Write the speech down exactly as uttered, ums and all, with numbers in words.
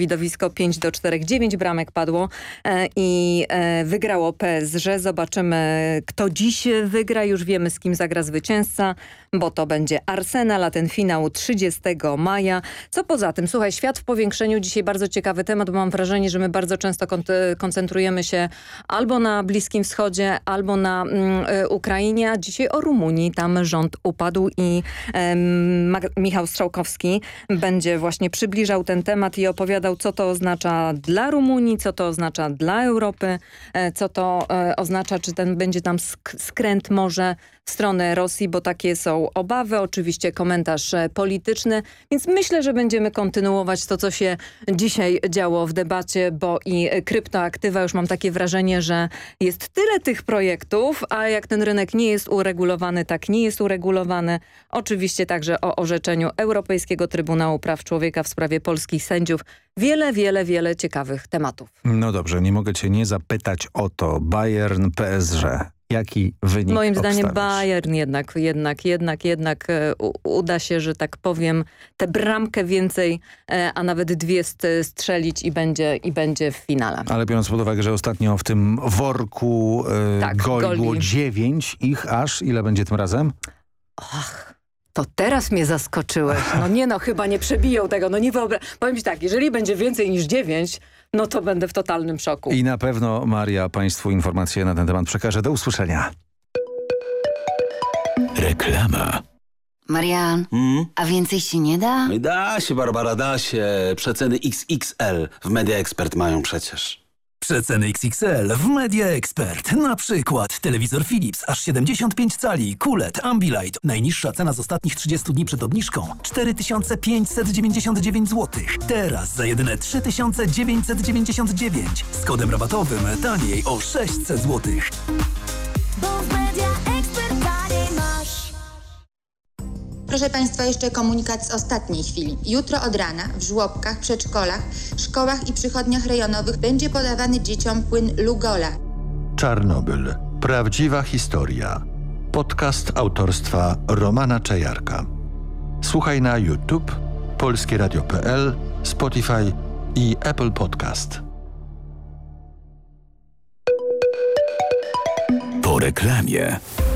widowisko pięć do czterech, dziewięć bramek padło e, i e, wygrało P S G. Zobaczymy, kto dziś wygra. Już wiemy, z kim zagra zwycięzca, bo to będzie Arsenal, a ten finał trzydziestego maja. Co poza tym? Słuchaj, świat w powiększeniu. Dzisiaj bardzo ciekawy temat, bo mam wrażenie, że my bardzo często kon koncentrujemy się albo na Bliskim Wschodzie, albo na mm, Ukrainie, a dzisiaj o Rumunii. Tam rząd upadł i em, Michał Strzałkowski będzie właśnie przybliżał ten temat i opowiadał, co to oznacza dla Rumunii, co to oznacza dla Europy, e, co to e, oznacza, czy ten będzie tam sk skręt może w stronę Rosji, bo takie są obawy. Oczywiście komentarz e, polityczny, więc myślę, że będziemy kontynuować to, co się dzisiaj działo w debacie, bo i kryptoaktywa, już mam takie wrażenie, że jest tyle tych projektów, a jak ten rynek nie jest uregulowany, tak nie jest uregulowany. Oczywiście także o orzeczeniu Europejskiego Trybunału Praw Człowieka w sprawie polskich sędziów. Wiele, wiele, wiele ciekawych tematów. No dobrze, nie mogę cię nie zapytać o to. Bayern P S G. Jaki wynik Moim zdaniem obstawiasz? Bayern jednak, jednak, jednak, jednak e, u, uda się, że tak powiem, tę bramkę więcej, e, a nawet dwie st strzelić i będzie, i będzie w finale. Ale biorąc pod uwagę, że ostatnio w tym worku e, Tak, goli, goli było dziewięć ich aż. Ile będzie tym razem? Ach, to teraz mnie zaskoczyłeś. No nie no, chyba nie przebiją tego. No nie wyobrażam. Powiem ci tak, jeżeli będzie więcej niż dziewięć, no to będę w totalnym szoku. I na pewno Maria państwu informacje na ten temat przekaże. Do usłyszenia. Reklama. Marian, Mm? a więcej się nie da? Da się, Barbara, da się. Przeceny X X L w Media Expert mają przecież. Przeceny X X L w Media Expert. Na przykład telewizor Philips aż siedemdziesiąt pięć cali, Q L E D, Ambilight. Najniższa cena z ostatnich trzydziestu dni przed obniżką cztery tysiące pięćset dziewięćdziesiąt dziewięć złotych. Teraz za jedyne trzy tysiące dziewięćset dziewięćdziesiąt dziewięć. Z kodem rabatowym taniej o sześćset złotych. Bo w Media Expert taniej masz. Proszę Państwa, jeszcze komunikat z ostatniej chwili. Jutro od rana w żłobkach, przedszkolach, szkołach i przychodniach rejonowych będzie podawany dzieciom płyn Lugola. Czarnobyl. Prawdziwa historia. Podcast autorstwa Romana Czajarka. Słuchaj na YouTube, polskie radio kropka p l, Spotify i Apple Podcast. Po reklamie.